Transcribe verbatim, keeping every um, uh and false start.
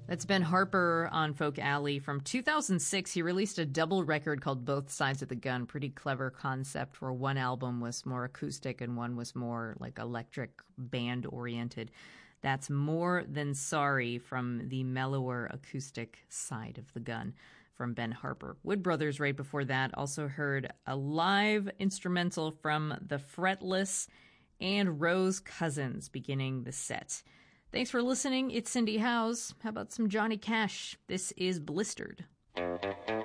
That's Ben Harper on Folk Alley. From two thousand six, he released a double record called Both Sides of the Gun. Pretty clever concept where one album was more acoustic and one was more like electric band-oriented. That's More Than Sorry from the mellower acoustic side of the gun from Ben Harper. Wood Brothers right before that also heard a live instrumental from The Fretless and Rose Cousins beginning the set. Thanks for listening. It's Cindy Howes. How about some Johnny Cash? This is Blistered.